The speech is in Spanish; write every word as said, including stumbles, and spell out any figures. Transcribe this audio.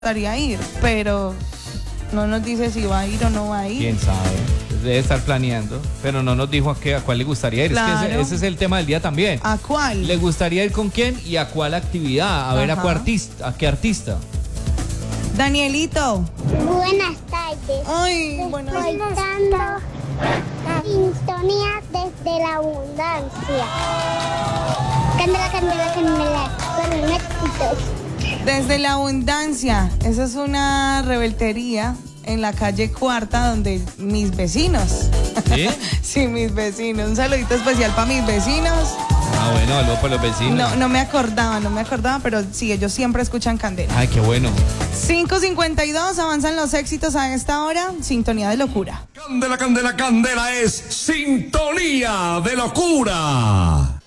gustaría ir, pero no nos dice si va a ir o no va a ir. Quién sabe, debe estar planeando, pero no nos dijo a, qué, a cuál le gustaría ir. Claro. Es que ese, ese es el tema del día también. ¿A cuál? ¿Le gustaría ir con quién y a cuál actividad? A ver a, cuál artista, a qué artista. Danielito. Buenas tardes. Ay, buenas Estoy dando sintonía desde la abundancia. Candela, candela, candela. Con un éxito. Desde la abundancia. Esa es una revoltería en la calle Cuarta donde mis vecinos. ¿Sí? Sí, mis vecinos. Un saludito especial para mis vecinos. Ah, bueno, algo para los vecinos. No, no me acordaba, no me acordaba, pero sí, ellos siempre escuchan Candela. Ay, qué bueno. cinco cincuenta y dos, avanzan los éxitos a esta hora. Sintonía de locura. Candela, candela, candela es sintonía de locura.